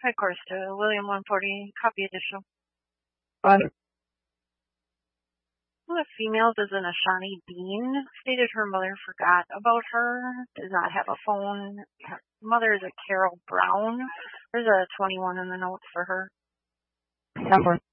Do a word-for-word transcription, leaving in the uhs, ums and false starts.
Headquarters to William one forty, copy additional. Fine. The female is an Ashani Bean, stated her mother forgot about her, does not have a phone. Her mother is a Carol Brown. There's a twenty-one in the notes for her. Number.